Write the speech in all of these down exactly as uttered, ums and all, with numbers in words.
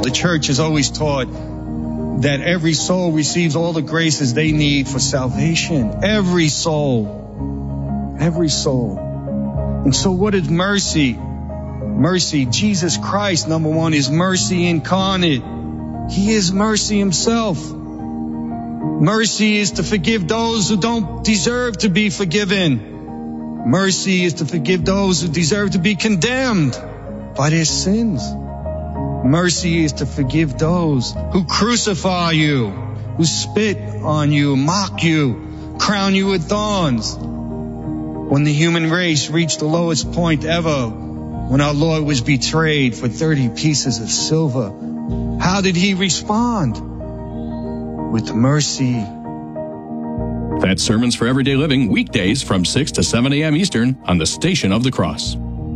the church has always taught that every soul receives all the graces they need for salvation. Every soul. Every soul. And so what is mercy? Mercy, Jesus Christ, number one, is mercy incarnate. He is mercy himself. Mercy is to forgive those who don't deserve to be forgiven. Mercy is to forgive those who deserve to be condemned by their sins. Mercy is to forgive those who crucify you, who spit on you, mock you, crown you with thorns. When the human race reached the lowest point ever, when our Lord was betrayed for thirty pieces of silver, how did he respond? With mercy. That's Sermons for Everyday Living, weekdays from six to seven a.m. Eastern on the Station of the Cross.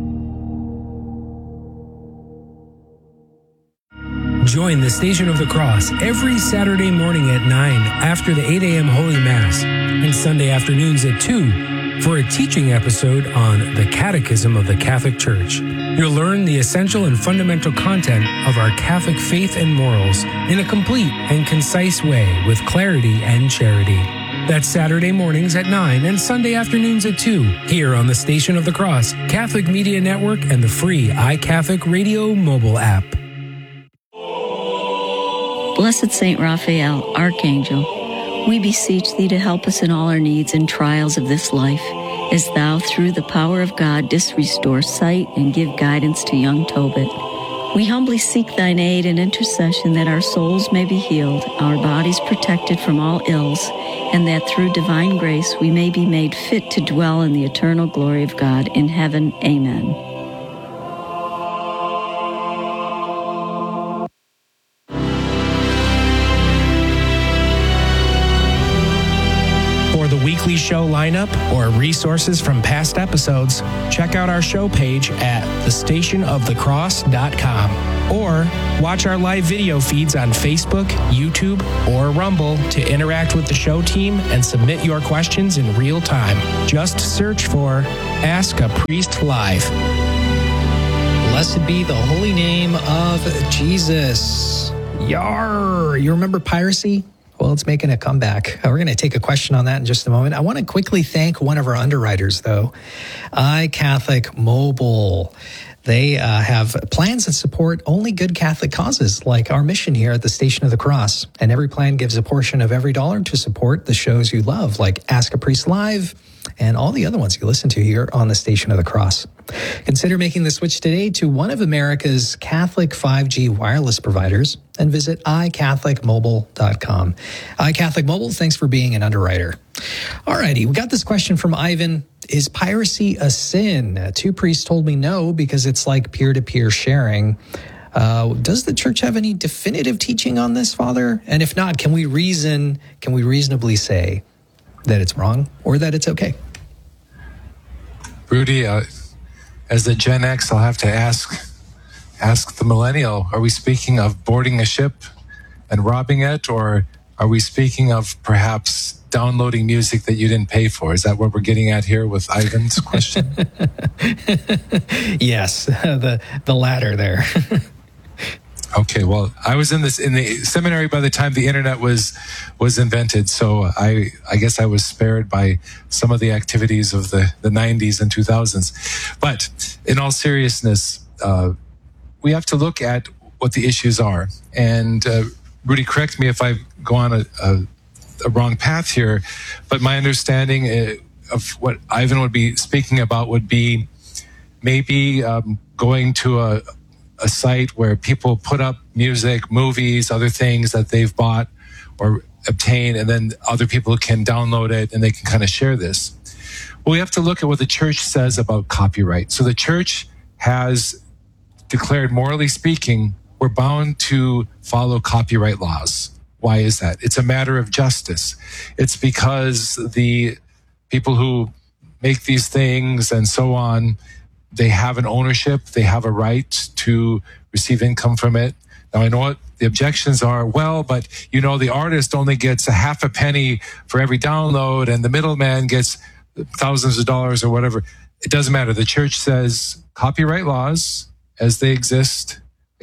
Join the Station of the Cross every Saturday morning at nine after the eight a.m. Holy Mass and Sunday afternoons at two for a teaching episode on the Catechism of the Catholic Church. You'll learn the essential and fundamental content of our Catholic faith and morals in a complete and concise way with clarity and charity. That's Saturday mornings at nine and Sunday afternoons at two here on the Station of the Cross, Catholic Media Network, and the free iCatholic Radio mobile app. Blessed Saint Raphael, Archangel, we beseech thee to help us in all our needs and trials of this life, as thou, through the power of God, didst restore sight and give guidance to young Tobit. We humbly seek thine aid and intercession that our souls may be healed, our bodies protected from all ills, and that through divine grace we may be made fit to dwell in the eternal glory of God in heaven. Amen. Weekly show lineup or resources from past episodes, check out our show page at the station of the cross dot com or watch our live video feeds on Facebook, YouTube, or Rumble to interact with the show team and submit your questions in real time. Just search for Ask a Priest Live. Blessed be the holy name of Jesus. Yar! You remember piracy? Well, it's making a comeback. We're going to take a question on that in just a moment. I want to quickly thank one of our underwriters, though, iCatholic Mobile. They uh, have plans that support only good Catholic causes, like our mission here at the Station of the Cross. And every plan gives a portion of every dollar to support the shows you love, like Ask a Priest Live and all the other ones you listen to here on the Station of the Cross. Consider making the switch today to one of America's Catholic five G wireless providers and visit i catholic mobile dot com. iCatholic Mobile, thanks for being an underwriter. All righty, we got this question from Ivan. Is piracy a sin? Uh, two priests told me no, because it's like peer-to-peer sharing. Uh, does the church have any definitive teaching on this, Father? And if not, can we reason, can we reasonably say that it's wrong or that it's okay? Rudy, uh, as the Gen X, I'll have to ask ask the millennial, are we speaking of boarding a ship and robbing it, or are we speaking of perhaps downloading music that you didn't pay for? Is that what we're getting at here with Ivan's question? Yes, the the latter there. Okay, well, I was in this in the seminary by the time the internet was was invented, so I I guess I was spared by some of the activities of the, the nineties and two thousands. But in all seriousness, uh, we have to look at what the issues are. And uh, Rudy, correct me if I go on a, a, a wrong path here, but my understanding of what Ivan would be speaking about would be maybe um, going to a a site where people put up music, movies, other things that they've bought or obtained, and then other people can download it and they can kind of share this. Well, we have to look at what the church says about copyright. So the church has declared, morally speaking, we're bound to follow copyright laws. Why is that? It's a matter of justice. It's because the people who make these things and so on, they have an ownership, they have a right to receive income from it. Now, I know what the objections are. Well, but, you know, the artist only gets a half a penny for every download and the middleman gets thousands of dollars or whatever. It doesn't matter. The church says copyright laws as they exist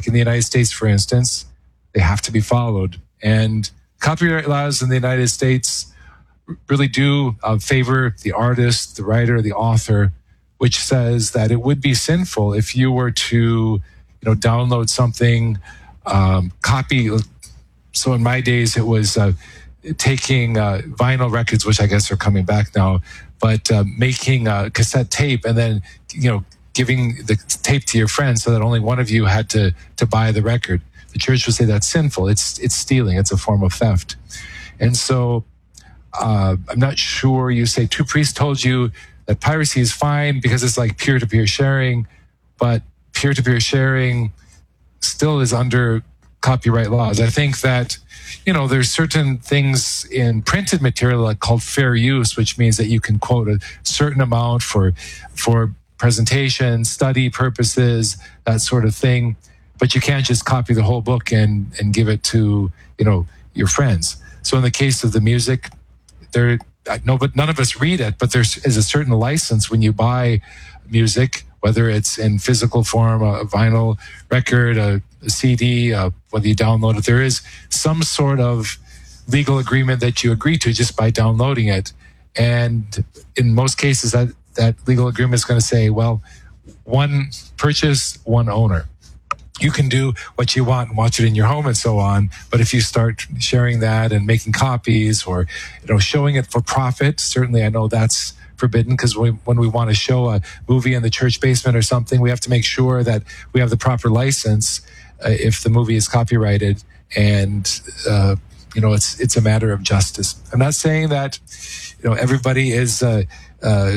Like in the United States, for instance, they have to be followed. And copyright laws in the United States really do uh, favor the artist, the writer, the author, which says that it would be sinful if you were to, you know, download something, um, copy. So in my days, it was uh, taking uh, vinyl records, which I guess are coming back now, but uh, making a cassette tape and then, you know, giving the tape to your friends so that only one of you had to, to buy the record. The church would say that's sinful. It's it's stealing. It's a form of theft. And so uh, I'm not sure, you say two priests told you that piracy is fine because it's like peer-to-peer sharing, but peer-to-peer sharing still is under copyright laws. I think that, you know, there's certain things in printed material like called fair use, which means that you can quote a certain amount for for presentation, study purposes, that sort of thing. But you can't just copy the whole book and, and give it to, you know, your friends. So in the case of the music, there, I know, but none of us read it, but there is a certain license when you buy music, whether it's in physical form, a vinyl record, a, a C D, uh, whether you download it, there is some sort of legal agreement that you agree to just by downloading it. And in most cases, that, that legal agreement is going to say, well, one purchase, one owner. You can do what you want and watch it in your home and so on. But if you start sharing that and making copies or, you know, showing it for profit, certainly I know that's forbidden, because we, when we want to show a movie in the church basement or something, we have to make sure that we have the proper license uh, if the movie is copyrighted, and uh, you know, it's it's a matter of justice. I'm not saying that, you know, everybody is uh, uh,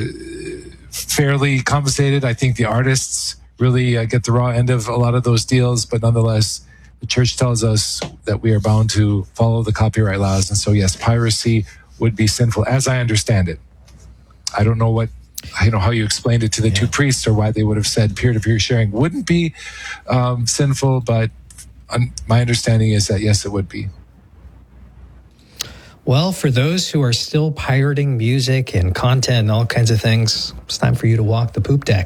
fairly compensated. I think the artists really uh, get the raw end of a lot of those deals, but nonetheless, the church tells us that we are bound to follow the copyright laws, and so yes, piracy would be sinful, as I understand it. I don't know what, you know, how you explained it to the yeah. two priests, or why they would have said peer-to-peer sharing wouldn't be um, sinful, but um, my understanding is that yes, it would be. Well, for those who are still pirating music and content and all kinds of things, it's time for you to walk the poop deck.